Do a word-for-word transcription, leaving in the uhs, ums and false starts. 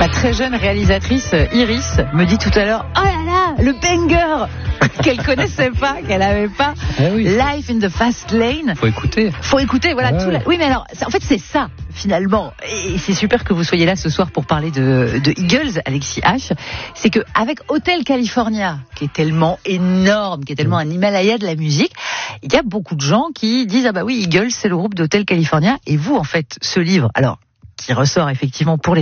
Ma très jeune réalisatrice Iris me dit tout à l'heure, oh là là, le banger qu'elle connaissait pas, qu'elle avait pas. Eh oui. Life in the Fast Lane. Faut écouter. Faut écouter, voilà. Ouais. Tout la... Oui, mais alors, en fait, c'est ça, finalement. Et c'est super que vous soyez là ce soir pour parler de, de Eagles, Alexis H. C'est que avec Hotel California, qui est tellement énorme, qui est tellement un Himalaya de la musique, il y a beaucoup de gens qui disent, ah bah oui, Eagles, c'est le groupe d'Hotel California. Et vous, en fait, ce livre, alors, qui ressort effectivement pour les